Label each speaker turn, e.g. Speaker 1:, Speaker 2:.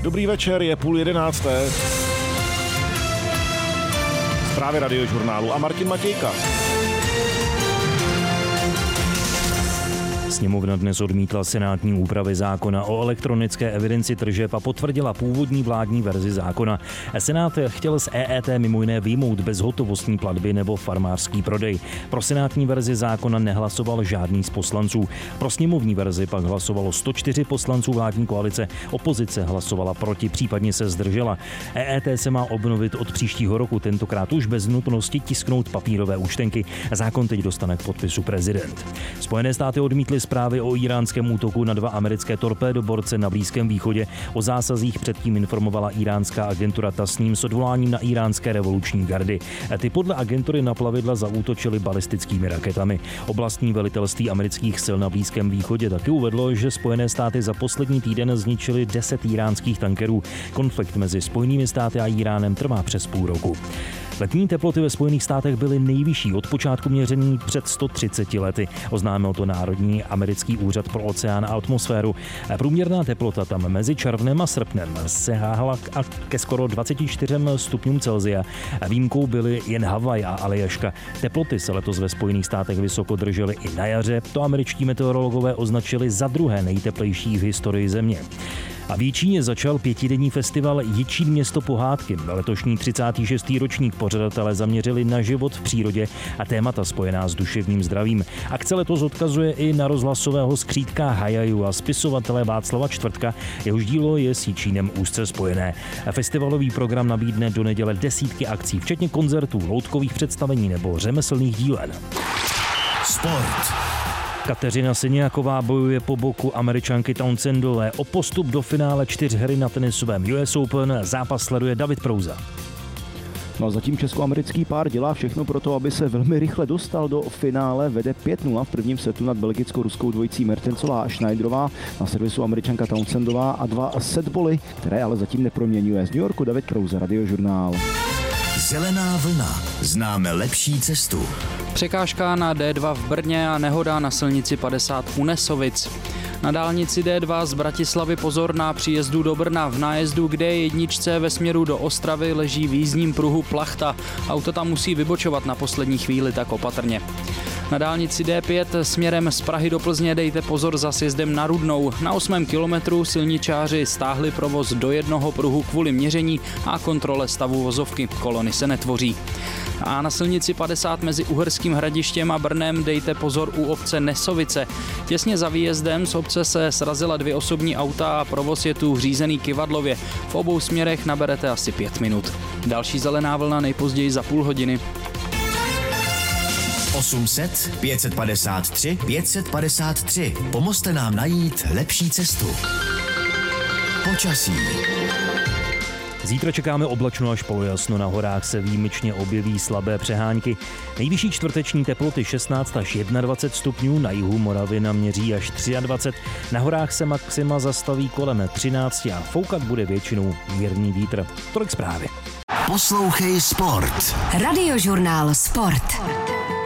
Speaker 1: Dobrý večer, je 10:30. Zprávy Radiožurnálu a Martin Matějka.
Speaker 2: Sněmovna dnes odmítla senátní úpravy zákona o elektronické evidenci tržeb a potvrdila původní vládní verzi zákona. Senát chtěl z EET mimo jiné vyjmout bezhotovostní platby nebo farmářský prodej. Pro senátní verzi zákona nehlasoval žádný z poslanců. Pro sněmovní verzi pak hlasovalo 104 poslanců vládní koalice. Opozice hlasovala proti, případně se zdržela. EET se má obnovit od příštího roku, tentokrát už bez nutnosti tisknout papírové účtenky. Zákon teď dostane k podpisu prezident. Spojené státy odmítly zprávy o íránském útoku na 2 americké torpédoborce na Blízkém východě. O zásazích předtím informovala iránská agentura Tasnim s odvoláním na iránské revoluční gardy. Ty podle agentury na plavidla zaútočily balistickými raketami. Oblastní velitelství amerických sil na Blízkém východě taky uvedlo, že Spojené státy za poslední týden zničily 10 iránských tankerů. Konflikt mezi Spojenými státy a Iránem trvá přes půl roku. Letní teploty ve Spojených státech byly nejvyšší od počátku měření před 130 lety. Oznámil to Národní americký úřad pro oceán a atmosféru. Průměrná teplota tam mezi červnem a srpnem sahala ke skoro 24 stupňům Celsia. Výjimkou byly jen Havaj a Aljaška. Teploty se letos ve Spojených státech vysoko držely i na jaře. To američtí meteorologové označili za druhé nejteplejší v historii země. A v Jičíně začal 5denní festival Jičín město pohádky. Letošní 36. ročník pořadatelé zaměřili na život v přírodě a témata spojená s duševním zdravím. Akce letos odkazuje i na rozhlasového skřídka Hajaju a spisovatele Václava Čtvrtka, jehož dílo je s Jičínem úzce spojené. Festivalový program nabídne do neděle desítky akcí, včetně koncertů, loutkových představení nebo řemeslných dílen.
Speaker 3: Sport.
Speaker 2: Kateřina Siniaková bojuje po boku Američanky Townsendové o postup do finále 4 na tenisovém US Open. Zápas sleduje David Prouza.
Speaker 4: No a zatím česko-americký pár dělá všechno pro to, aby se velmi rychle dostal do finále. Vede 5-0 v prvním setu nad belgicko-ruskou dvojicí Mertensová a Schneiderová. Na servisu Američanka Townsendová a 2 setboly, které ale zatím neproměňuje. Z New Yorku David Prouza, Radiožurnál.
Speaker 3: Zelená vlna. Známe lepší cestu.
Speaker 5: Překážka na D2 v Brně a nehoda na silnici 50 u Nesovic. Na dálnici D2 z Bratislavy pozor na příjezdu do Brna. V nájezdu k D1 ve směru do Ostravy leží v jízdním pruhu plachta. Auto tam musí vybočovat na poslední chvíli, tak opatrně. Na dálnici D5 směrem z Prahy do Plzně dejte pozor za sjezdem na Rudnou. Na 8. kilometru silničáři stáhli provoz do jednoho pruhu kvůli měření a kontrole stavu vozovky. Kolony se netvoří. A na silnici 50 mezi Uherským Hradištěm a Brnem dejte pozor u obce Nesovice. Těsně za výjezdem z obce se srazila 2 osobní auta a provoz je tu řízený kyvadlově. V obou směrech naberete asi 5 minut. Další zelená vlna nejpozději za půl hodiny.
Speaker 3: 800 553 553. Pomozte nám najít lepší cestu. Počasí.
Speaker 2: Zítra čekáme oblačno až polojasno, na horách se výjimečně objeví slabé přehánky. Nejvyšší čtvrteční teploty 16 až 21 stupňů, na jihu Moravy naměří až 23, na horách se maxima zastaví kolem 13 a foukat bude většinou mírný vítr. Tolik zprávy.
Speaker 3: Poslouchej Sport.
Speaker 6: Radiožurnál Sport.